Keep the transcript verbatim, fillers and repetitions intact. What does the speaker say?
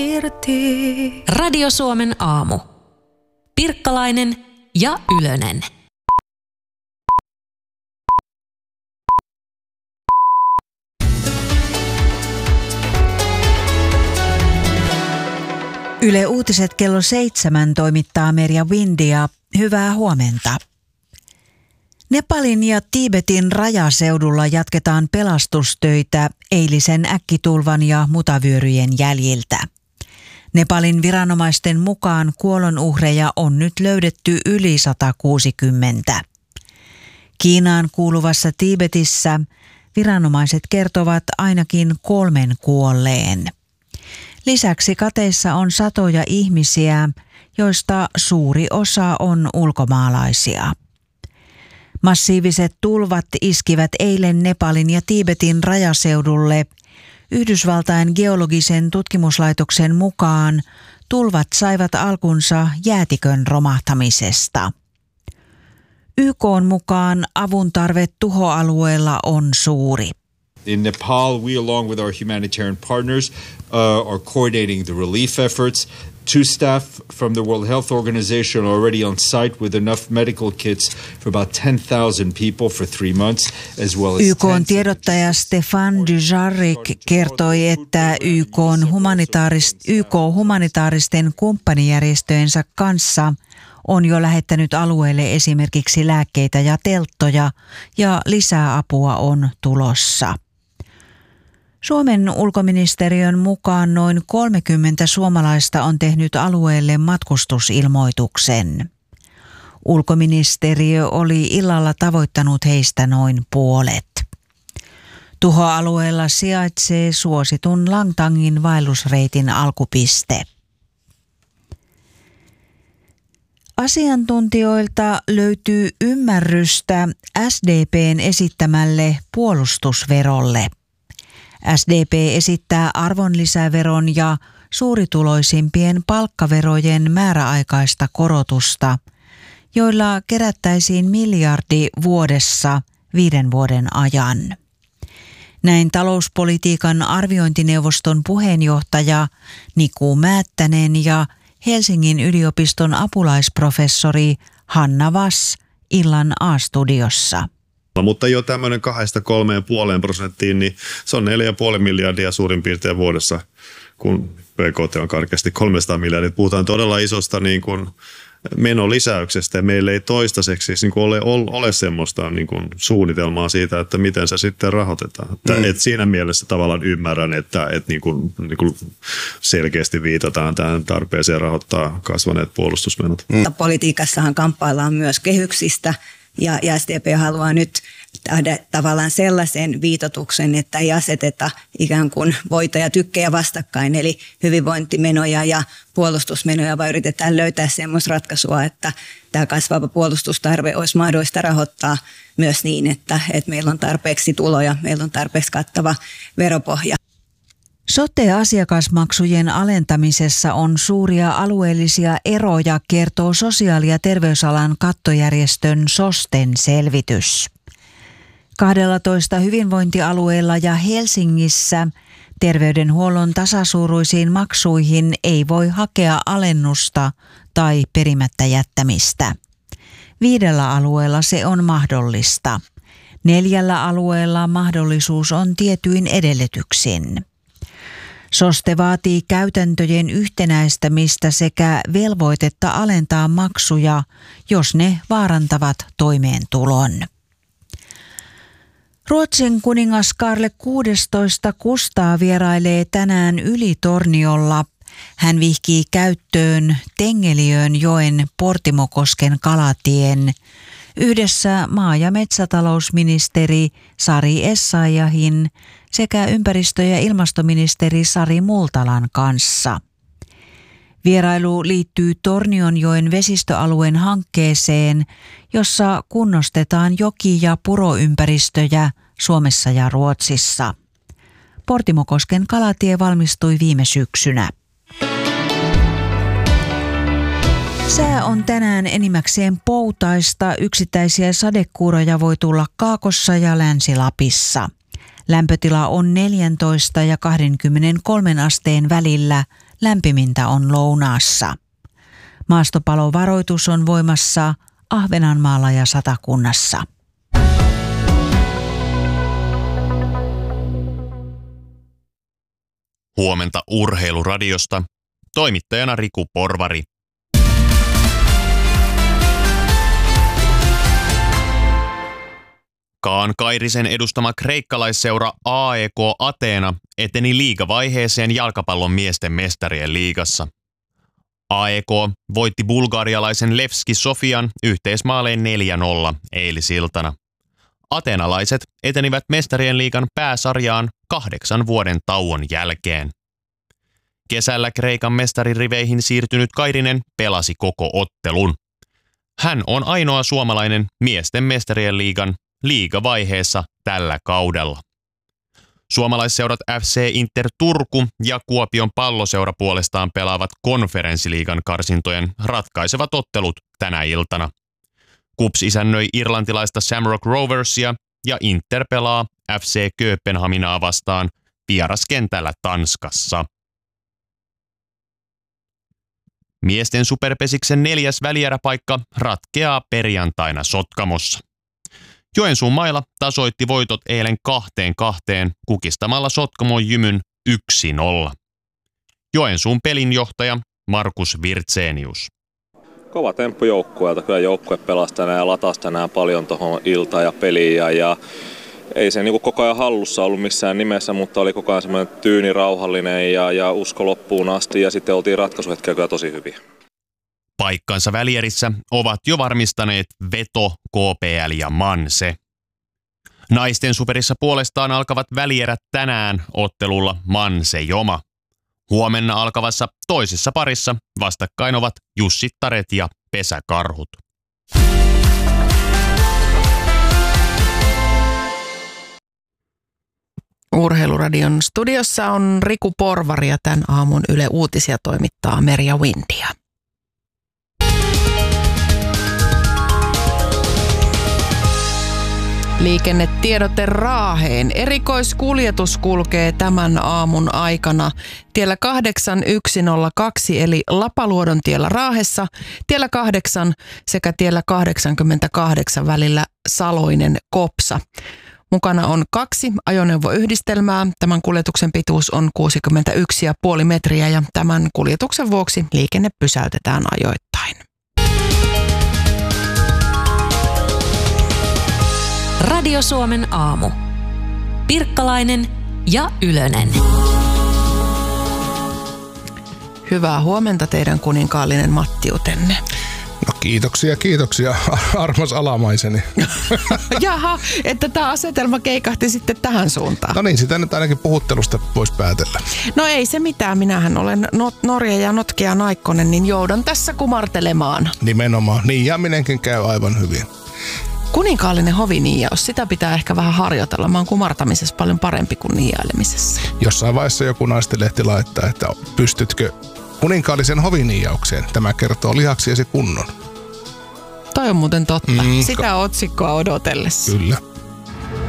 Radio Suomen aamu. Pirkkalainen ja Ylönen. Yle Uutiset kello seitsemän toimittaa Merja Windia. Hyvää huomenta. Nepalin ja Tiibetin rajaseudulla jatketaan pelastustöitä eilisen äkkitulvan ja mutavyöryjen jäljiltä. Nepalin viranomaisten mukaan kuolonuhreja on nyt löydetty yli sata kuusikymmentä. Kiinaan kuuluvassa Tiibetissä viranomaiset kertovat ainakin kolmen kuolleen. Lisäksi kateissa on satoja ihmisiä, joista suuri osa on ulkomaalaisia. Massiiviset tulvat iskivät eilen Nepalin ja Tiibetin rajaseudulle. Yhdysvaltain geologisen tutkimuslaitoksen mukaan tulvat saivat alkunsa jäätikön romahtamisesta. Y K:n mukaan avun tarve tuhoalueella on suuri. In Nepal, we along with our humanitarian partners uh, are coordinating the relief efforts. Two staff from the World Health Organization are already on site with enough medical kits for about ten thousand people for three months, as well as Y K:n tiedottaja Stefan Dujarric kertoi, että Y K:n humanitaarist, Y K humanitaaristen kumppanijärjestöjensä kanssa on jo lähettänyt alueelle esimerkiksi lääkkeitä ja telttoja, ja lisää apua on tulossa. Suomen ulkoministeriön mukaan noin kolmekymmentä suomalaista on tehnyt alueelle matkustusilmoituksen. Ulkoministeriö oli illalla tavoittanut heistä noin puolet. Tuhoalueella sijaitsee suositun Langtangin vaellusreitin alkupiste. Asiantuntijoilta löytyy ymmärrystä S D P:n esittämälle puolustusverolle. S D P esittää arvonlisäveron ja suurituloisimpien palkkaverojen määräaikaista korotusta, joilla kerättäisiin miljardi vuodessa viiden vuoden ajan. Näin talouspolitiikan arviointineuvoston puheenjohtaja Niku Määttänen ja Helsingin yliopiston apulaisprofessori Hanna Vass illan A-studiossa. Mutta jo tämmöinen kahdesta kolmeen puoleen prosenttiin, niin se on neljä pilkku viisi miljardia suurin piirtein vuodessa, kun B K T on karkeasti kolmesataa miljardia. Puhutaan todella isosta niin kuin menolisäyksestä ja meillä ei toistaiseksi niin kuin ole, ole semmoista niin kuin suunnitelmaa siitä, että miten se sitten rahoitetaan. Mm. Et siinä mielessä tavallaan ymmärrän, että et niin kuin, niin kuin selkeästi viitataan tähän tarpeeseen rahoittaa kasvaneet puolustusmenot. Mm. Politiikassahan kamppaillaan myös kehyksistä. Ja, ja S D P haluaa nyt tehdä tavallaan sellaisen viitotuksen, että ei aseteta ikään kuin voita ja tykkejä vastakkain, eli hyvinvointimenoja ja puolustusmenoja, vaan yritetään löytää semmoista ratkaisua, että tämä kasvava puolustustarve olisi mahdollista rahoittaa myös niin, että, että meillä on tarpeeksi tuloja, meillä on tarpeeksi kattava veropohja. Sote-asiakasmaksujen alentamisessa on suuria alueellisia eroja, kertoo sosiaali- ja terveysalan kattojärjestön SOSTEn selvitys. kahdellatoista hyvinvointialueella ja Helsingissä terveydenhuollon tasasuuruisiin maksuihin ei voi hakea alennusta tai perimättä jättämistä. Viidellä alueella se on mahdollista. Neljällä alueella mahdollisuus on tietyin edellytyksin. SOSTE vaatii käytäntöjen yhtenäistämistä sekä velvoitetta alentaa maksuja, jos ne vaarantavat toimeentulon. Ruotsin kuningas Karle kuudestoista Kustaa vierailee tänään Ylitorniolla. Hän vihkii käyttöön Tengeliön joen Portimokosken kalatien yhdessä maa- ja metsätalousministeri Sari Essayahin sekä ympäristö- ja ilmastoministeri Sari Multalan kanssa. Vierailu liittyy Tornionjoen vesistöalueen hankkeeseen, jossa kunnostetaan joki- ja puroympäristöjä Suomessa ja Ruotsissa. Portimokosken kalatie valmistui viime syksynä. Sää on tänään enimmäkseen poutaista. Yksittäisiä sadekuuroja voi tulla Kaakossa ja Länsi-Lapissa. Lämpötila on neljätoista ja kaksikymmentäkolme asteen välillä lämpimintä on lounaassa. Maastopalovaroitus on voimassa Ahvenanmaalla ja Satakunnassa. Huomenta Urheiluradiosta. Toimittajana Riku Porvari. Kaan Kairisen edustama kreikkalaisseura A E K Athena eteni liigavaiheeseen jalkapallon miesten mestarien liigassa. A E K voitti bulgarialaisen Levski Sofian yhteismaaleen neljä nolla eilisiltana. Athenalaiset etenivät mestarien liigan pääsarjaan kahdeksan vuoden tauon jälkeen. Kesällä Kreikan mestaririveihin siirtynyt Kairinen pelasi koko ottelun. Hän on ainoa suomalainen miesten mestarien liigan liigavaiheessa tällä kaudella. Suomalaisseurat F C Inter Turku ja Kuopion Palloseura puolestaan pelaavat konferenssiliigan karsintojen ratkaisevat ottelut tänä iltana. KuPS isännöi irlantilaista Shamrock Roversia ja Inter pelaa F C Kööpenhaminaa vastaan vieraskentällä Tanskassa. Miesten superpesiksen neljäs välieräpaikka ratkeaa perjantaina Sotkamossa. Joensuun mailla tasoitti voitot eilen kahteen kahteen kukistamalla Sotkamon Jymyn yksi nolla. Joensuun pelinjohtaja Markus Virtsenius. Kova temppu joukkueelta. Kyllä joukkue pelasi tänään ja latasi tänään paljon tuohon iltaan ja peliin. Ja, ja ei se niin kuin koko ajan hallussa ollut missään nimessä, mutta oli koko ajan semmoinen tyyni, rauhallinen ja, ja usko loppuun asti. Ja sitten oltiin ratkaisuhetkiä kyllä tosi hyviä. Paikkansa välierissä ovat jo varmistaneet Veto, K P L ja Manse. Naisten superissa puolestaan alkavat välierät tänään ottelulla Manse-Joma. Huomenna alkavassa toisessa parissa vastakkain ovat Jussittaret ja Pesäkarhut. Urheiluradion studiossa on Riku Porvari ja tämän aamun Yle Uutisia toimittaa Merja Windia. Liikennetiedote Raaheen. Erikoiskuljetus kulkee tämän aamun aikana tiellä kahdeksan yksi nolla kaksi eli Lapaluodon tiellä Raahessa, tiellä kahdeksan sekä tiellä kahdeksankymmentäkahdeksan välillä Saloinen Kopsa. Mukana on kaksi ajoneuvoyhdistelmää. Tämän kuljetuksen pituus on kuusikymmentäyksi pilkku viisi metriä ja tämän kuljetuksen vuoksi liikenne pysäytetään ajoittain. Radio Suomen aamu. Pirkkalainen ja Ylönen. Hyvää huomenta teidän kuninkaallinen mattiutenne. No kiitoksia, kiitoksia, armas alamaiseni. Jaha, että tämä asetelma keikahti sitten tähän suuntaan. No niin, sitä nyt ainakin puhuttelusta voisi päätellä. No ei se mitään, minähän olen not- Norja ja Notkea Naikkonen, niin joudan tässä kumartelemaan. Nimenomaan, niiaaminenkin käy aivan hyvin. Kuninkaallinen hoviniiaus, sitä pitää ehkä vähän harjoitella. Mä oon kumartamisessa paljon parempi kuin niiailemisessa. Jossain vaiheessa joku naistenlehti laittaa, että pystytkö kuninkaallisen hoviniiaukseen. Tämä kertoo lihaksiesi kunnon. Toi on muuten totta. Mm, Sitä ka- otsikkoa odotellessa. Kyllä.